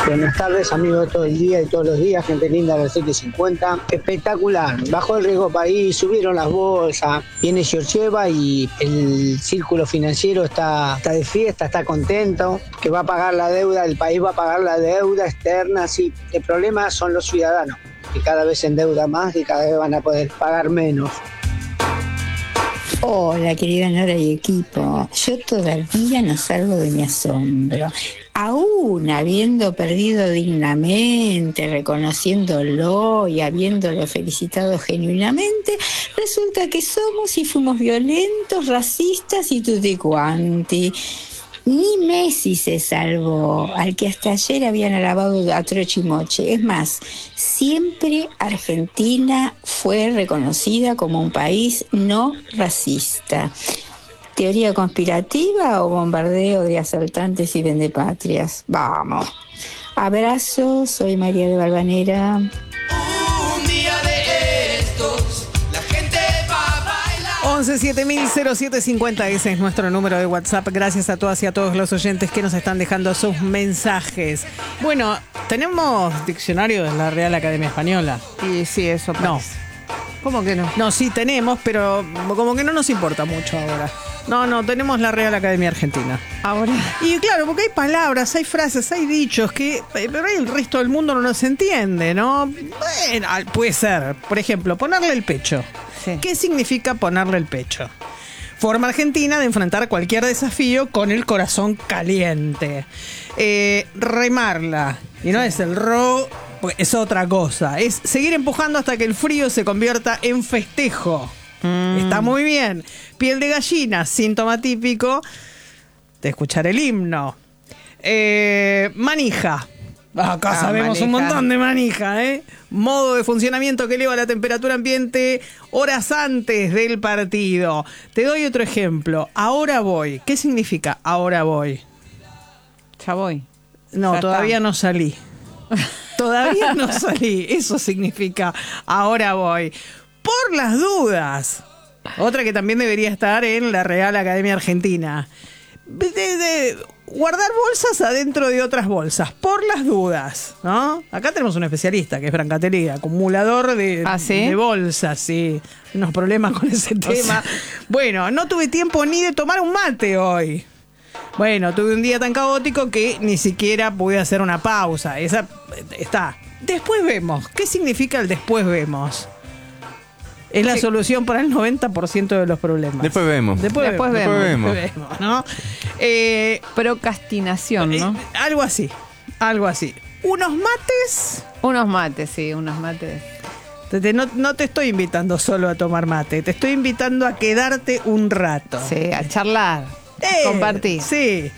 Buenas tardes, amigos de todo el día y todos los días, gente linda del 750. Espectacular, bajó el riesgo país, subieron las bolsas, viene Georgieva y el círculo financiero está de fiesta, está contento, que va a pagar la deuda, el país va a pagar la deuda externa, sí. El problema son los ciudadanos, que cada vez se endeuda más y cada vez van a poder pagar menos. Hola, querida Nora y equipo. Yo todavía no salgo de mi asombro. Aún habiendo perdido dignamente, reconociéndolo y habiéndolo felicitado genuinamente, resulta que somos y fuimos violentos, racistas y tutti quanti. Ni Messi se salvó, al que hasta ayer habían alabado a troche y moche. Es más, siempre Argentina fue reconocida como un país no racista. ¿Teoría conspirativa o bombardeo de asaltantes y vendepatrias? Vamos. Abrazo, soy María de Valvanera. Un día de estos, la gente va a bailar. 11700750, ese es nuestro número de WhatsApp. Gracias a todas y a todos los oyentes que nos están dejando sus mensajes. Bueno, tenemos diccionario de la Real Academia Española. Y sí, eso parece. No. ¿Cómo que no? No, sí tenemos, pero como que no nos importa mucho ahora. No, tenemos la Real Academia Argentina. Ahora. Y claro, porque hay palabras, hay frases, hay dichos que pero el resto del mundo no nos entiende, ¿no? Bueno, puede ser. Por ejemplo, ponerle el pecho. Sí. ¿Qué significa ponerle el pecho? Forma argentina de enfrentar cualquier desafío con el corazón caliente. Remarla. Y no es el pues es otra cosa. Es seguir empujando hasta que el frío se convierta en festejo. Está muy bien. Piel de gallina, síntoma típico de escuchar el himno. Manija. Acá sabemos manija. Un montón de manija, ¿eh? Modo de funcionamiento que eleva la temperatura ambiente horas antes del partido. Te doy otro ejemplo. Ahora voy. ¿Qué significa ahora voy? Ya voy. No, ya todavía está. No salí. Todavía no salí. Eso significa ahora voy. Por las dudas. Otra que también debería estar en la Real Academia Argentina. De guardar bolsas adentro de otras bolsas. Por las dudas, ¿no? Acá tenemos un especialista que es Brancatelli, acumulador de bolsas, sí. Unos problemas con ese tema. Bueno, no tuve tiempo ni de tomar un mate hoy. Bueno, tuve un día tan caótico que ni siquiera pude hacer una pausa. Esa está. Después vemos. ¿Qué significa el después vemos? Es la solución para el 90% de los problemas. Después vemos. Después vemos, ¿no? Procrastinación, ¿no? Algo así. Unos mates. Unos mates, sí, unos mates. No te estoy invitando solo a tomar mate, te estoy invitando a quedarte un rato. Sí, a charlar, a compartir. Sí.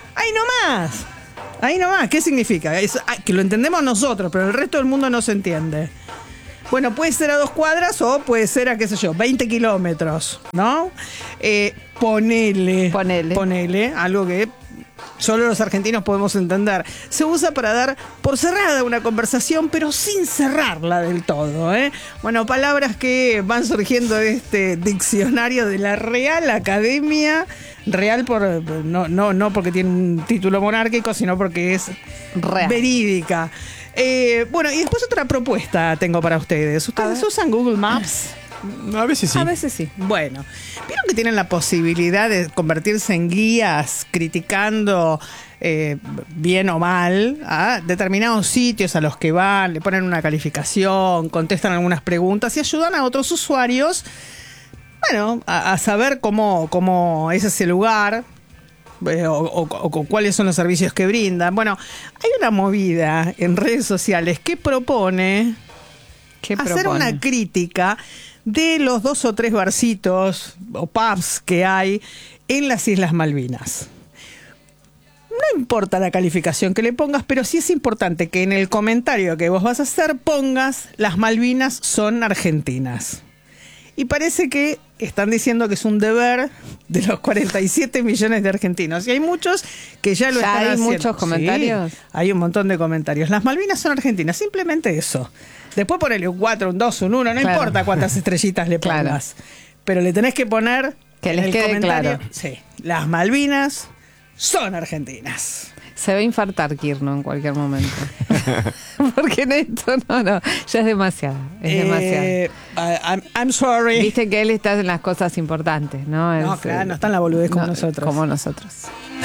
Ahí nomás. ¿Qué significa? Que lo entendemos nosotros, pero el resto del mundo no se entiende. Bueno, puede ser a 2 cuadras o puede ser a, 20 kilómetros, ¿no? Ponele, algo que solo los argentinos podemos entender. Se usa para dar por cerrada una conversación, pero sin cerrarla del todo, ¿eh? Bueno, palabras que van surgiendo de este diccionario de la Real Academia. Real no porque tiene un título monárquico, sino porque es real, verídica. Bueno, y después otra propuesta tengo para ustedes. ¿Ustedes usan Google Maps? A veces sí. A veces sí. Bueno, ¿vieron que tienen la posibilidad de convertirse en guías criticando bien o mal a determinados sitios a los que van, le ponen una calificación, contestan algunas preguntas y ayudan a otros usuarios, bueno, a saber cómo es ese lugar? O cuáles son los servicios que brindan. Bueno, hay una movida en redes sociales que propone hacer una crítica de los 2 o 3 barcitos o pubs que hay en las Islas Malvinas. No importa la calificación que le pongas, pero sí es importante que en el comentario que vos vas a hacer pongas: las Malvinas son argentinas. Y parece que están diciendo que es un deber de los 47 millones de argentinos. Y hay muchos que ya lo están haciendo. ¿Hay muchos comentarios? Sí, hay un montón de comentarios. Las Malvinas son argentinas, simplemente eso. Después ponele un 4, un 2, un 1, no importa cuántas estrellitas le pongas. Pero le tenés que poner que les quede comentario, claro. Sí, las Malvinas son argentinas. Se va a infartar Kirno en cualquier momento. Porque en esto, ya es demasiado. Es demasiado. I'm sorry. Viste que él está en las cosas importantes, ¿no? No, claro, no está en la boludez como nosotros. Como nosotros.